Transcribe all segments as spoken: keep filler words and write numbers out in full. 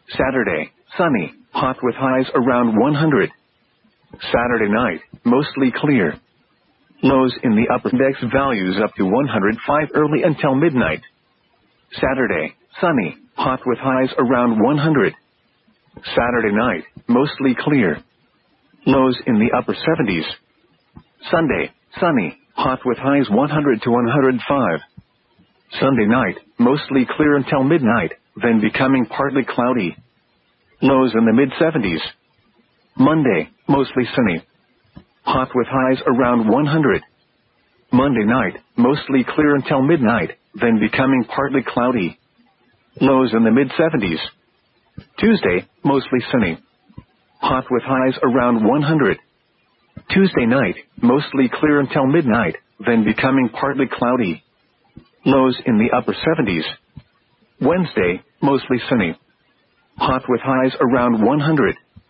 Saturday, sunny, hot with highs around one hundred. Saturday night, mostly clear. Lows in the upper index values up to one hundred five early until midnight. Saturday, sunny, hot with highs around one hundred. Saturday night, mostly clear. Lows in the upper seventies. Sunday, sunny, hot with highs one hundred to one hundred five. Sunday night, mostly clear until midnight, then becoming partly cloudy. Lows in the mid seventies. Monday, mostly sunny. Hot with highs around one hundred. Monday night, mostly clear until midnight, then becoming partly cloudy. Lows in the mid seventies. Tuesday, mostly sunny. Hot with highs around one hundred. Tuesday night, mostly clear until midnight, then becoming partly cloudy. Lows in the upper seventies. Wednesday, mostly sunny. Hot with highs around one hundred.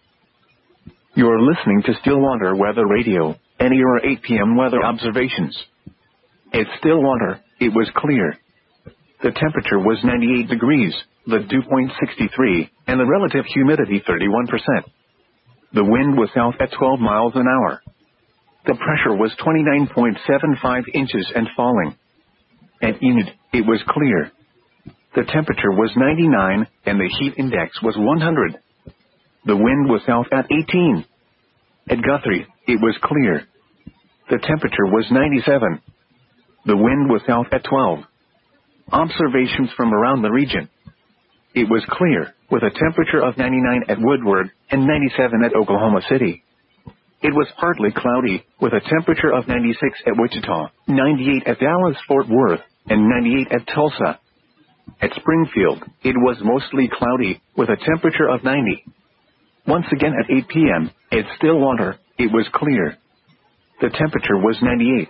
You're listening to Stillwater Weather Radio, N E R eight p.m. weather observations. At Stillwater, it was clear. The temperature was ninety-eight degrees, the dew point sixty-three, and the relative humidity thirty-one percent. The wind was south at twelve miles an hour. The pressure was twenty-nine point seven five inches and falling. At Enid, it was clear. The temperature was ninety-nine, and the heat index was one hundred. The wind was south at eighteen. At Guthrie, it was clear. The temperature was ninety-seven. The wind was south at twelve. Observations from around the region. It was clear, with a temperature of ninety-nine at Woodward and ninety-seven at Oklahoma City. It was partly cloudy, with a temperature of ninety-six at Wichita, ninety-eight at Dallas-Fort Worth, and ninety-eight at Tulsa. At Springfield, it was mostly cloudy, with a temperature of ninety. Once again at eight p.m., at Stillwater, it was clear. The temperature was ninety-eight.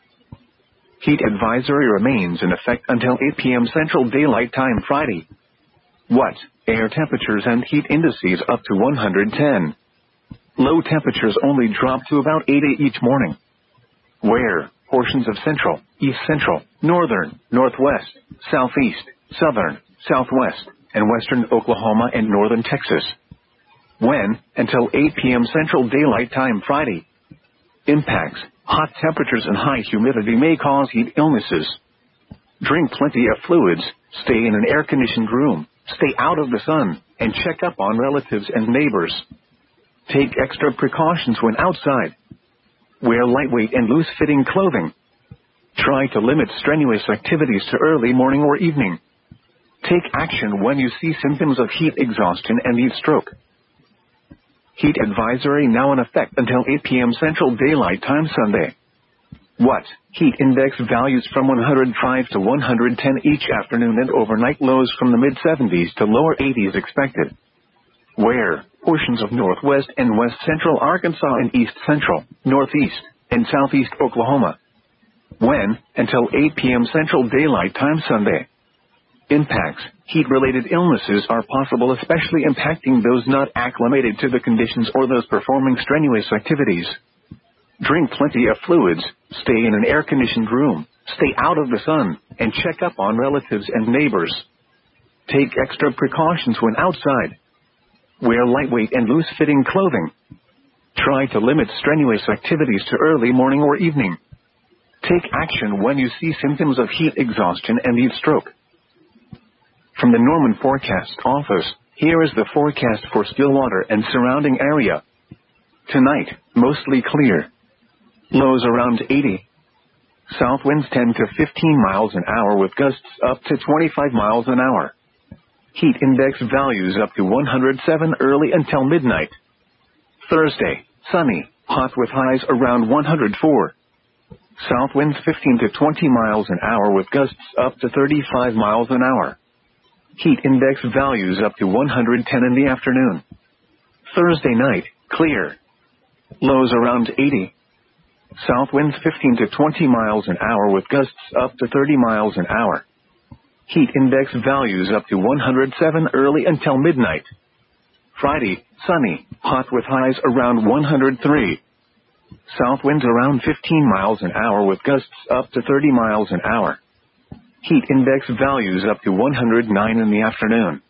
Heat advisory remains in effect until eight p.m. Central Daylight Time Friday. What? Air temperatures and heat indices up to one hundred ten. Low temperatures only drop to about eighty each morning. Where? Portions of central, east central, northern, northwest, southeast, southern, southwest, and western Oklahoma and northern Texas. When? Until eight p.m. Central Daylight Time Friday. Impacts. Hot temperatures and high humidity may cause heat illnesses. Drink plenty of fluids, stay in an air-conditioned room, stay out of the sun, and check up on relatives and neighbors. Take extra precautions when outside. Wear lightweight and loose-fitting clothing. Try to limit strenuous activities to early morning or evening. Take action when you see symptoms of heat exhaustion and heat stroke. Heat advisory now in effect until eight p.m. Central Daylight Time Sunday. What? Heat index values from one hundred five to one hundred ten each afternoon and overnight lows from the mid seventies to lower eighties expected. Where? Portions of northwest and west central Arkansas and east central, northeast, and southeast Oklahoma. When? Until eight p.m. Central Daylight Time Sunday. Impacts. Heat-related illnesses are possible, especially impacting those not acclimated to the conditions or those performing strenuous activities. Drink plenty of fluids, stay in an air-conditioned room, stay out of the sun, and check up on relatives and neighbors. Take extra precautions when outside. Wear lightweight and loose-fitting clothing. Try to limit strenuous activities to early morning or evening. Take action when you see symptoms of heat exhaustion and heat stroke. From the Norman Forecast Office, here is the forecast for Stillwater and surrounding area. Tonight, mostly clear. Lows around eighty. South winds ten to fifteen miles an hour with gusts up to twenty-five miles an hour. Heat index values up to one hundred seven early until midnight. Thursday, sunny, hot with highs around one hundred four. South winds fifteen to twenty miles an hour with gusts up to thirty-five miles an hour. Heat index values up to one hundred ten in the afternoon. Thursday night, clear. Lows around eighty. South winds fifteen to twenty miles an hour with gusts up to thirty miles an hour. Heat index values up to one hundred seven early until midnight. Friday, sunny, hot with highs around one hundred three. South winds around fifteen miles an hour with gusts up to thirty miles an hour. Heat index values up to one hundred nine in the afternoon.